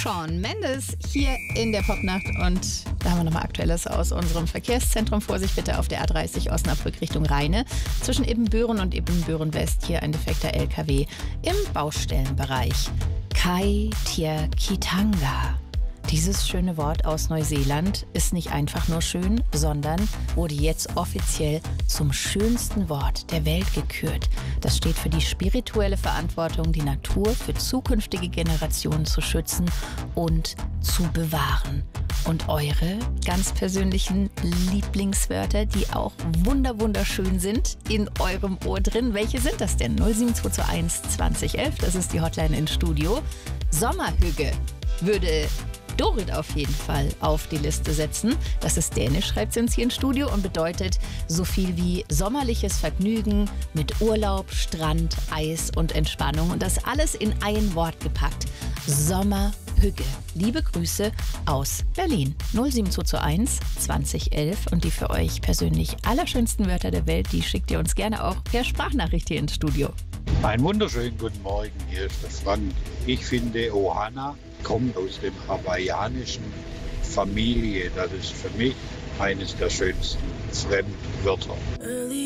Shawn Mendes hier in der Popnacht und da haben wir nochmal Aktuelles aus unserem Verkehrszentrum. Vorsicht bitte auf der A30 Osnabrück Richtung Rheine. Zwischen Ibbenbüren und Ibbenbüren West hier ein defekter LKW im Baustellenbereich. Kai Tia Kitanga. Dieses schöne Wort aus Neuseeland ist nicht einfach nur schön, sondern wurde jetzt offiziell zum schönsten Wort der Welt gekürt. Das steht für die spirituelle Verantwortung, die Natur für zukünftige Generationen zu schützen und zu bewahren. Und eure ganz persönlichen Lieblingswörter, die auch wunderschön sind, in eurem Ohr drin. Welche sind das denn? 07221 2011, das ist die Hotline ins Studio. Sommerhügge würde Dorit auf jeden Fall auf die Liste setzen. Das ist dänisch, schreibt sie uns hier ins Studio und bedeutet so viel wie sommerliches Vergnügen mit Urlaub, Strand, Eis und Entspannung. Und das alles in ein Wort gepackt. Sommerhügge. Liebe Grüße aus Berlin. 07221 2011 und die für euch persönlich allerschönsten Wörter der Welt, die schickt ihr uns gerne auch per Sprachnachricht hier ins Studio. Einen wunderschönen guten Morgen, hier ist der Frank. Ich finde, Ohana kommt aus dem hawaiianischen Familie. Das ist für mich eines der schönsten Fremdwörter.